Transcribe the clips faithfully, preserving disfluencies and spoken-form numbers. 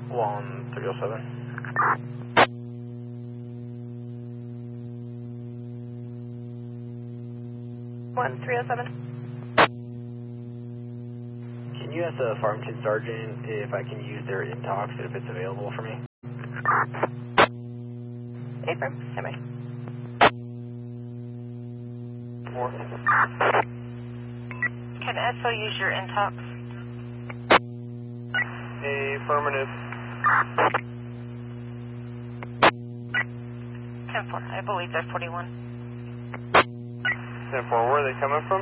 one three oh seven. one three oh seven. Can you ask the Farmington Sergeant if I can use their intox if it's available for me? Affirm, stand by. Four. Can S O use your intox? Affirmative. ten four, I believe they're forty-one. ten four, where are they coming from?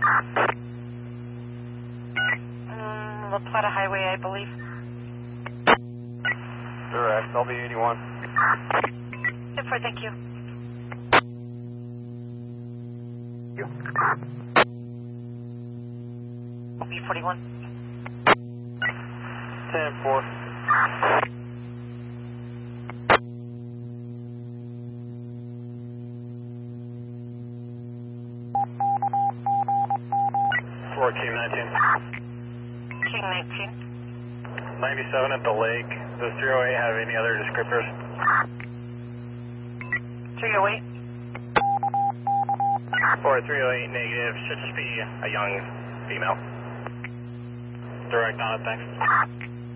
Um, La Plata Highway, I believe. Direct, I'll be eighty-one. ten four, thank you. You. B forty-one. ten four. four King nineteen. King nineteen. ninety-seven at the lake. Does three oh eight have any other descriptors? three oh eight. For three oh eight negative, should just be a young female. Direct on it, thanks.